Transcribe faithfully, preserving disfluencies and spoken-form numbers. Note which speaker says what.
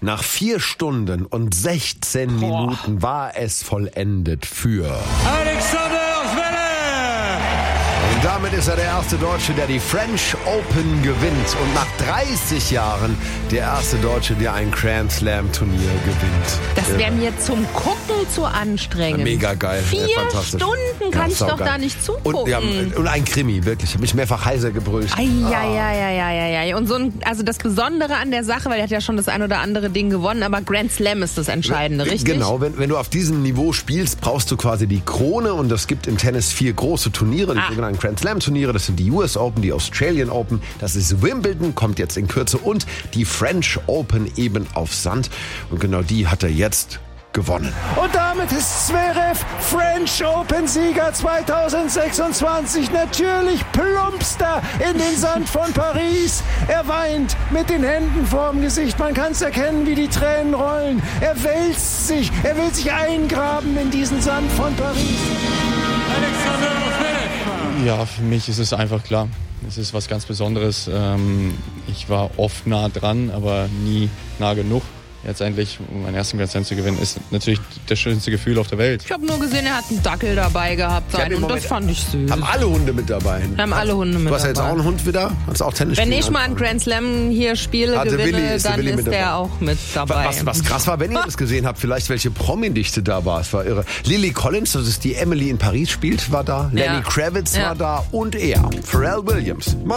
Speaker 1: Nach vier Stunden und sechzehn
Speaker 2: Boah.
Speaker 1: Minuten war es vollendet für
Speaker 2: Alexander Zverev!
Speaker 1: Und damit ist er der erste Deutsche, der die French Open gewinnt. Und nach dreißig Jahren der erste Deutsche, der ein Grand Slam Turnier gewinnt.
Speaker 3: Das wäre mir zum Gucken zu anstrengend.
Speaker 1: Mega geil.
Speaker 3: Vier
Speaker 1: Ja, fantastisch.
Speaker 3: Stunden kann
Speaker 1: Ja,
Speaker 3: ich doch
Speaker 1: saugeil.
Speaker 3: da nicht zugucken.
Speaker 1: Und, ja, und ein Krimi, wirklich. Ich habe mich mehrfach heiser gebrüllt.
Speaker 3: Eieieiei. Und so ein, also das Besondere an der Sache, weil er hat ja schon das ein oder andere Ding gewonnen, aber Grand Slam ist das Entscheidende, richtig?
Speaker 1: Genau, wenn, wenn du auf diesem Niveau spielst, brauchst du quasi die Krone und es gibt im Tennis vier große Turniere, die
Speaker 3: Ah.
Speaker 1: sogenannten Grand Slam Turniere, das sind die U S Open, die Australian Open, das ist Wimbledon, kommt jetzt in Kürze und die French Open eben auf Sand und genau die hat er jetzt gewonnen.
Speaker 4: Und damit ist Zverev French Open Sieger zweitausendsechsundzwanzig. Natürlich plumpst er in den Sand von Paris. Er weint mit den Händen vorm Gesicht. Man kann es erkennen, wie die Tränen rollen. Er wälzt sich. Er will sich eingraben in diesen Sand von Paris.
Speaker 2: Alexander Zverev!
Speaker 5: Ja, für mich ist es einfach klar. Es ist was ganz Besonderes. Ich war oft nah dran, aber nie nah genug. Jetzt endlich meinen ersten Grand Slam zu gewinnen, ist natürlich das schönste Gefühl auf der Welt.
Speaker 3: Ich habe nur gesehen, er hat einen Dackel dabei gehabt sein und das fand ich süß.
Speaker 1: Haben alle Hunde mit dabei.
Speaker 3: Haben alle Hunde mit
Speaker 1: Du hast ja jetzt
Speaker 3: dabei.
Speaker 1: auch einen Hund wieder? Hast auch Tennis
Speaker 3: Wenn
Speaker 1: spielen
Speaker 3: ich mal einen
Speaker 1: angefangen?
Speaker 3: Grand Slam hier spiele,
Speaker 1: Ah, der
Speaker 3: gewinne,
Speaker 1: Willi ist der
Speaker 3: dann
Speaker 1: Willi
Speaker 3: ist
Speaker 1: mit
Speaker 3: der
Speaker 1: dabei.
Speaker 3: auch mit dabei.
Speaker 1: Was, was krass war, wenn ihr das gesehen habt, vielleicht welche Promi-Dichte da war. Es war irre. Lily Collins, das ist die Emily in Paris spielt, war da.
Speaker 3: Ja.
Speaker 1: Lenny Kravitz
Speaker 3: Ja.
Speaker 1: war da und er, Pharrell Williams.